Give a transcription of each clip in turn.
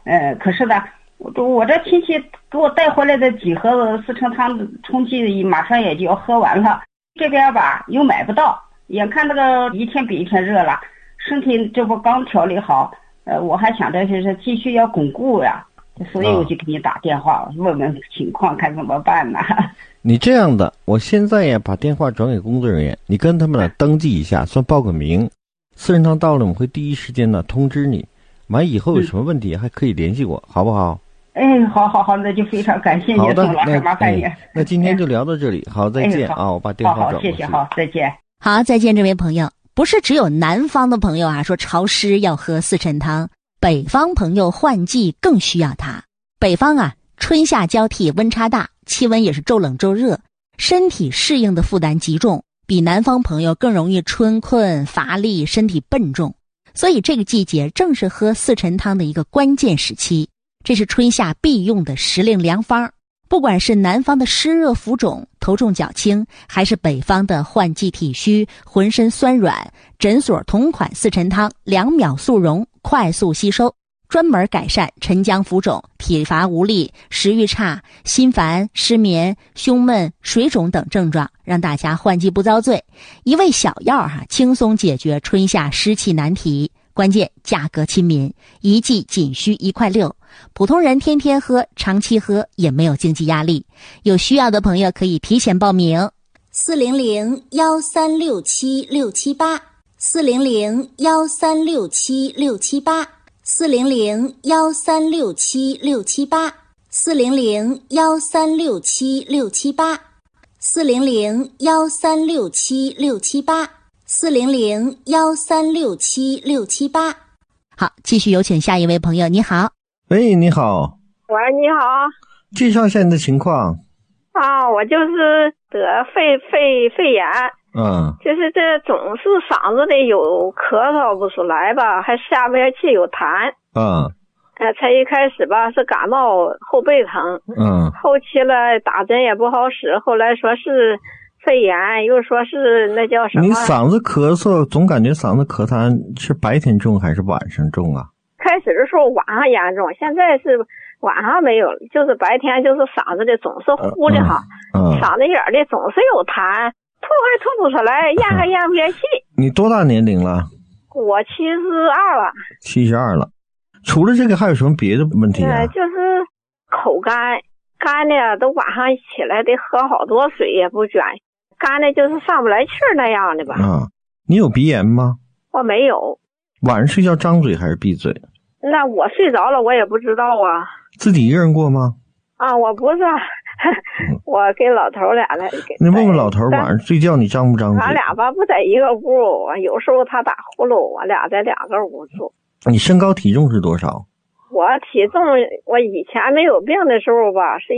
可是呢，我这亲戚给我带回来的几盒四陈汤冲剂马上也就要喝完了，这边吧又买不到，眼看那个一天比一天热了，身体这不刚调理好，我还想着是继续要巩固呀，所以我就给你打电话问问情况，看怎么办呢？ 你这样的，我现在呀把电话转给工作人员，你跟他们呢登记一下，算报个名。四陈汤到了，我们会第一时间呢通知你。完以后有什么问题还可以联系我，好不好？ 好，那就非常感谢你， 好的， 麻烦你。 那今天就聊到这里，好，再见啊！我把电话转过去。 好，谢谢，好，再见。 好，再见，这位朋友。不是只有南方的朋友啊说潮湿要喝四陈汤，北方朋友换季更需要它。北方啊，春夏交替，温差大，气温也是骤冷骤热，身体适应的负担极重，比南方朋友更容易春困乏力，身体笨重。所以这个季节正是喝四陈汤的一个关键时期，这是春夏必用的时令良方。不管是南方的湿热浮肿、头重脚轻，还是北方的换季体虚、浑身酸软，诊所同款四陈汤2秒速溶，快速吸收，专门改善沉僵浮肿、体乏无力、食欲差、心烦、失眠、胸闷、水肿等症状，让大家换季不遭罪。一味小药轻松解决春夏湿气难题，关键价格亲民，一剂仅需1.6块，普通人天天喝、长期喝也没有经济压力。有需要的朋友可以提前报名，400-1367678 400-1367678 400-1367678 400-1367678 400-1367678 400-1367678。好，继续有请下一位朋友。你好。 喂，你好。 喂，你好。 介绍一下你的情况。 我就是得肺炎。就是这总是嗓子里有咳嗽不出来吧，还下边气有痰。才一开始吧是感冒后背疼。后期了打针也不好使，后来说是肺炎，又说是那叫什么。 你嗓子咳嗽，总感觉嗓子咳痰是白天重还是晚上重啊？ 开始的时候晚上严重，现在是晚上没有，就是白天就是嗓子里总是呼的哈，嗓子眼里总是有痰，吐还吐不出来，咽还咽不下气。 你多大年龄了？ 我72了。 72了。除了这个还有什么别的问题啊？ 就是口干的，都晚上起来得喝好多水也不卷，干的就是上不来气儿那样的吧。 你有鼻炎吗？ 我没有。 晚上睡觉张嘴还是闭嘴？ 那我睡着了我也不知道啊。 自己一个人过吗？ 我不是，我跟老头俩来。 你问问老头晚上睡觉你张不张嘴？ 咱俩吧不在一个屋，有时候他打呼噜，我俩在2个屋住。 你身高体重是多少？ 我体重，我以前没有病的时候吧是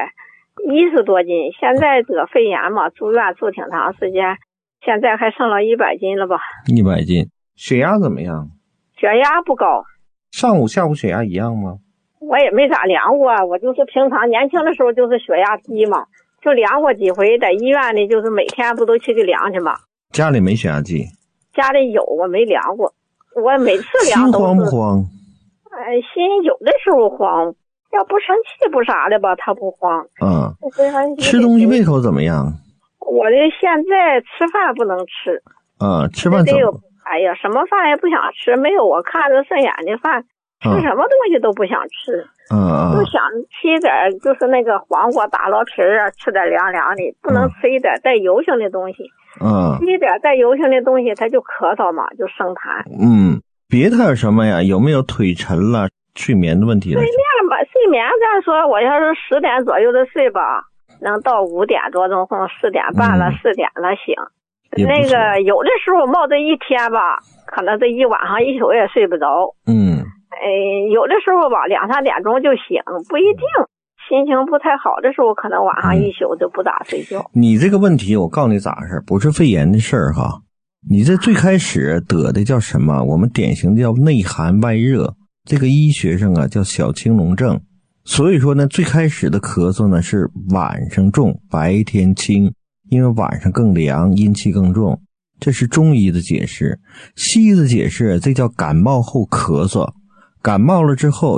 110多斤，现在得肺炎嘛，住院住挺长时间，现在还剩了100斤了吧。 100斤。血压怎么样？ 血压不高。 上午下午血压一样吗？ 我也没咋量过，我就是平常年轻的时候就是血压低嘛，就量过几回，在医院里就是每天不都去量去嘛。 家里没血压计？ 家里有，我没量过。我每次量都是。 心慌不慌？ 心有的时候慌，要不生气不啥的吧，他不慌。 吃东西胃口怎么样？ 我这现在吃饭不能吃。 吃饭怎么？ 什么饭也不想吃，没有我看着顺眼的饭，吃什么东西都不想吃。就想吃一点就是那个黄瓜打捞皮啊，吃点凉凉的，不能吃一点带油性的东西。吃一点带油性的东西，它就咳嗽嘛，就生痰。 别的还有什么呀？有没有腿沉了、睡眠的问题了？睡眠再说，我要是10点左右的睡吧，能到5点多钟或4点半了、4点了醒。那个有的时候冒这一天吧，可能这一晚上一宿也睡不着。有的时候吧2、3点钟就醒，不一定。心情不太好的时候，可能晚上一宿就不咋睡觉。 你这个问题我告诉你咋回事，不是肺炎的事儿哈。你这最开始得的叫什么？我们典型的叫内寒外热，这个医学上叫小青龙症。所以说呢，最开始的咳嗽呢是晚上重，白天轻，因为晚上更凉，阴气更重。这是中医的解释。西医的解释，这叫感冒后咳嗽。感冒了之后